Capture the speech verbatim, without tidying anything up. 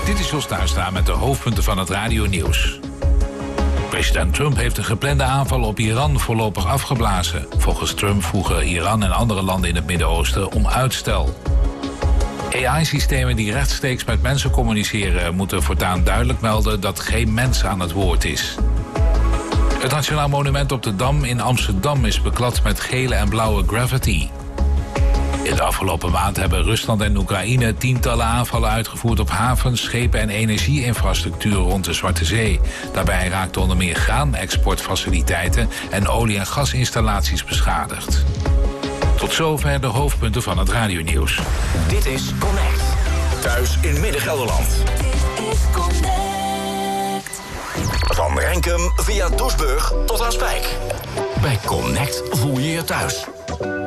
Dit is Jos Tuinstra met de hoofdpunten van het radionieuws. President Trump heeft de geplande aanval op Iran voorlopig afgeblazen. Volgens Trump vroegen Iran en andere landen in het Midden-Oosten om uitstel. A I-systemen die rechtstreeks met mensen communiceren moeten voortaan duidelijk melden dat geen mens aan het woord is. Het Nationaal Monument op de Dam in Amsterdam is beklad met gele en blauwe graffiti. In de afgelopen maand hebben Rusland en Oekraïne tientallen aanvallen uitgevoerd op havens, schepen en energieinfrastructuur rond de Zwarte Zee. Daarbij raakten onder meer graanexportfaciliteiten en olie- en gasinstallaties beschadigd. Tot zover de hoofdpunten van het radionieuws. Dit is Connect. Thuis in Midden-Gelderland. Dit is Connect. Van Renkum via Doesburg tot aan Spijk. Bij Connect voel je je thuis.